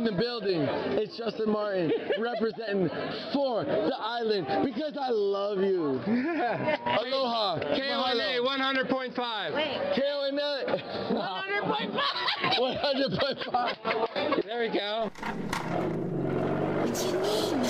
the building. It's Justin Martin representing for the island because I love you. Aloha. KONA 100.5. KONA 100.5. 100.5. There we go. What's your name?